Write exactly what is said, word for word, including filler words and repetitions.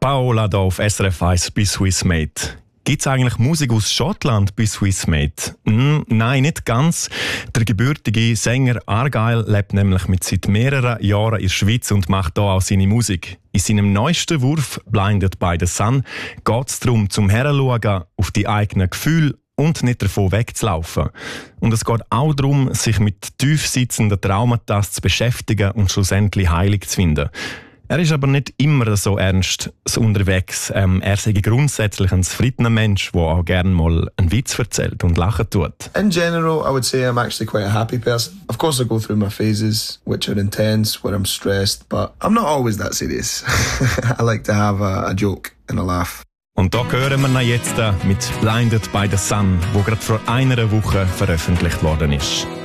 Paola hier auf S R F eins bei Swissmade. Gibt es eigentlich Musik aus Schottland bei Swissmade? Mm, nein, nicht ganz. Der gebürtige Sänger Argyle lebt nämlich mit seit mehreren Jahren in der Schweiz und macht hier auch seine Musik. In seinem neuesten Wurf «Blinded by the Sun» geht es darum, zum Heranschauen auf die eigenen Gefühle und nicht davon wegzulaufen. Und es geht auch darum, sich mit tief sitzenden Traumata zu beschäftigen und schlussendlich Heilung zu finden. Er ist aber nicht immer so ernst so unterwegs. Ähm, er sei grundsätzlich ein zufriedener Mensch, der auch gerne mal einen Witz erzählt und lachen tut. In general, I would say I'm actually quite a happy person. Of course, I go through my phases, which are intense, where I'm stressed, but I'm not always that serious. I like to have a, a joke and a laugh. Und da hören wir ihn jetzt mit «Blinded by the Sun», wo gerade vor einer Woche veröffentlicht worden ist.